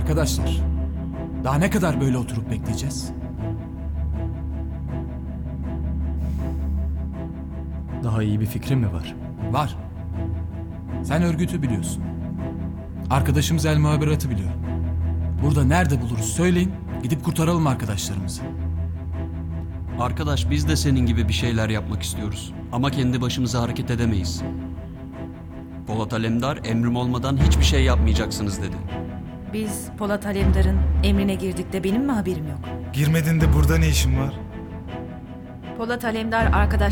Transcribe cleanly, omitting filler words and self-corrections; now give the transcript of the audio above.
Arkadaşlar, daha ne kadar böyle oturup bekleyeceğiz? Daha iyi bir fikrin mi var? Var. Sen örgütü biliyorsun. Arkadaşımız El Muhaberat'ı biliyor. Burada nerede buluruz söyleyin, gidip kurtaralım arkadaşlarımızı. Arkadaş biz de senin gibi bir şeyler yapmak istiyoruz. Ama kendi başımıza hareket edemeyiz. Polat Alemdar emrim olmadan hiçbir şey yapmayacaksınız dedi. Biz Polat Alemdar'ın emrine girdik de benim mi haberim yok? Girmedin de burada ne işin var? Polat Alemdar arkadaş